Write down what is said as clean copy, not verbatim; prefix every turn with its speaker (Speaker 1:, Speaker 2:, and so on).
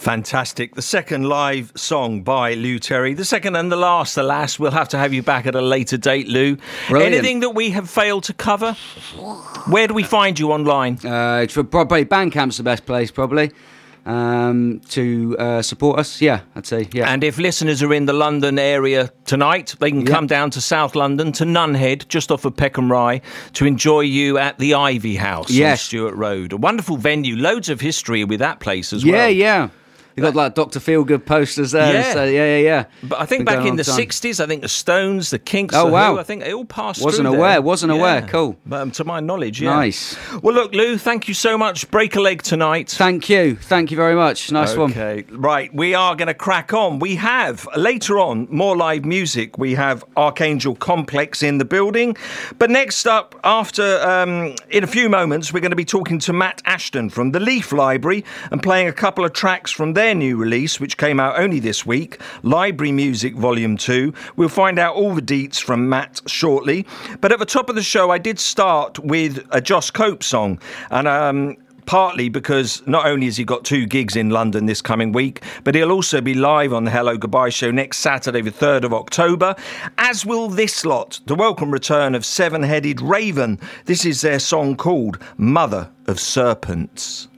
Speaker 1: Fantastic. The second live song by Lou Terry. The second and the last, alas. We'll have to have you back at a later date, Lou.
Speaker 2: Brilliant.
Speaker 1: Anything that we have failed to cover? Where do we find you online?
Speaker 2: It's probably Bandcamp's the best place, probably, to support us. Yeah, I'd say, yeah.
Speaker 1: And if listeners are in the London area tonight, they can come down to South London, to Nunhead, just off of Peckham Rye, to enjoy you at the Ivy House on Stewart Road. A wonderful venue, loads of history with that place as well.
Speaker 2: Yeah. You've got like Dr. Feelgood posters there.
Speaker 1: Yeah.
Speaker 2: So, yeah.
Speaker 1: But I think back in the 60s, I think the Stones, the Kinks,
Speaker 2: oh,
Speaker 1: the
Speaker 2: wow.
Speaker 1: Who, I think they all passed
Speaker 2: Wasn't
Speaker 1: through
Speaker 2: aware.
Speaker 1: there.
Speaker 2: Cool.
Speaker 1: But, to my knowledge,
Speaker 2: Nice.
Speaker 1: Well, look, Lou, thank you so much. Break a leg tonight.
Speaker 2: Thank you very much. Nice one.
Speaker 1: Okay, right, we are going to crack on. We have, later on, more live music. We have Archangel Complex in the building. But next up, in a few moments, we're going to be talking to Matt Ashton from the Leaf Library and playing a couple of tracks from their new release, which came out only this week, Library Music Volume 2. We'll find out all the deets from Matt shortly. But at the top of the show, I did start with a Josh Cope song. And partly because not only has he got 2 gigs in London this coming week, but he'll also be live on the Hello Goodbye show next Saturday, the 3rd of October, as will this lot, the welcome return of Seven-Headed Raven. This is their song called Mother of Serpents.